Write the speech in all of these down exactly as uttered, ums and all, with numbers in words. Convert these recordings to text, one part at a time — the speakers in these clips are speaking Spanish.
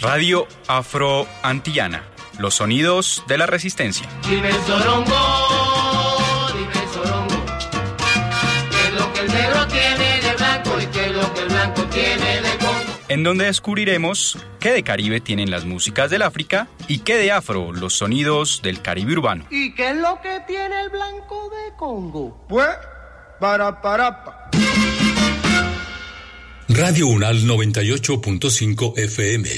Radio Afro-Antillana, los sonidos de la resistencia. Dime el sorongo, dime el sorongo, qué es lo que el negro tiene de blanco y qué es lo que el blanco tiene de congo. En donde descubriremos qué de Caribe tienen las músicas del África y qué de Afro los sonidos del Caribe urbano. ¿Y qué es lo que tiene el blanco de Congo? Pues, para, para, pa. Radio Unal noventa y ocho punto cinco F M.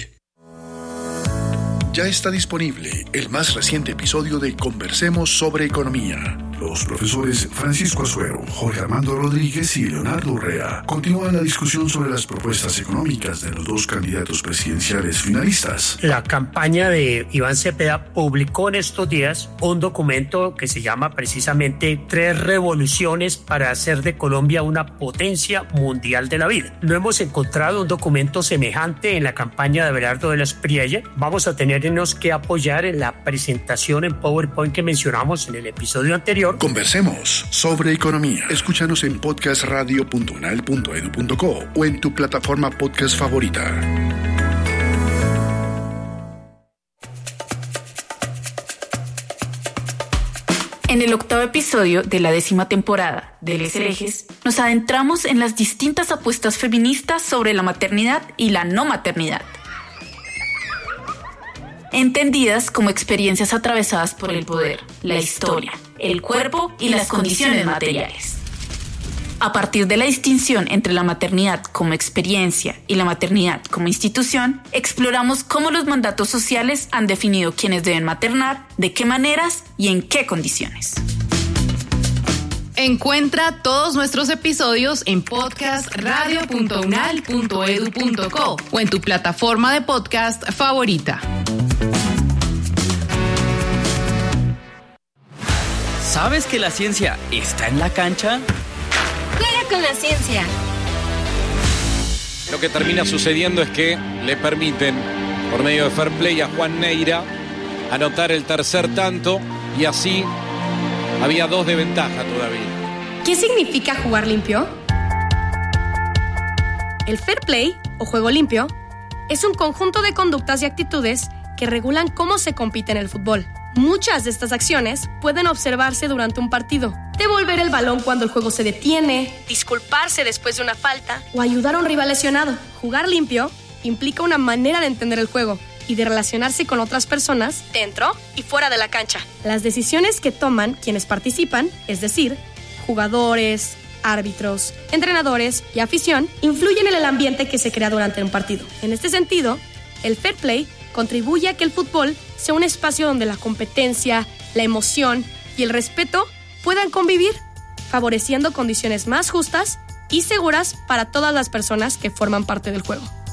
Ya está disponible el más reciente episodio de Conversemos sobre Economía. Los profesores Francisco Azuero, Jorge Armando Rodríguez y Leonardo Urrea continúan la discusión sobre las propuestas económicas de los dos candidatos presidenciales finalistas. La campaña de Iván Cepeda publicó en estos días un documento que se llama precisamente Tres revoluciones para hacer de Colombia una potencia mundial de la vida. No hemos encontrado un documento semejante en la campaña de Abelardo de la Espriella. Vamos a tenernos que apoyar en la presentación en PowerPoint que mencionamos en el episodio anterior. Conversemos sobre economía. Escúchanos en podcast radio punto unal punto edu punto co o en tu plataforma podcast favorita. En el octavo episodio de la décima temporada de Les Herejes, nos adentramos en las distintas apuestas feministas sobre la maternidad y la no maternidad, entendidas como experiencias atravesadas por el poder, la historia, el cuerpo y las condiciones materiales. A partir de la distinción entre la maternidad como experiencia y la maternidad como institución, exploramos cómo los mandatos sociales han definido quiénes deben maternar, de qué maneras y en qué condiciones. Encuentra todos nuestros episodios en podcast radio punto unal punto edu punto co o en tu plataforma de podcast favorita. ¿Sabes que la ciencia está en la cancha? Juega con la ciencia. Lo que termina sucediendo es que le permiten, por medio de fair play, a Juan Neira anotar el tercer tanto y así había dos de ventaja todavía. ¿Qué significa jugar limpio? El fair play, o juego limpio, es un conjunto de conductas y actitudes que regulan cómo se compite en el fútbol. Muchas de estas acciones pueden observarse durante un partido. Devolver el balón cuando el juego se detiene, disculparse después de una falta o ayudar a un rival lesionado. Jugar limpio implica una manera de entender el juego y de relacionarse con otras personas dentro y fuera de la cancha. Las decisiones que toman quienes participan, es decir, jugadores, árbitros, entrenadores y afición, influyen en el ambiente que se crea durante un partido. En este sentido, el fair play contribuye a que el fútbol sea un espacio donde la competencia, la emoción y el respeto puedan convivir, favoreciendo condiciones más justas y seguras para todas las personas que forman parte del juego.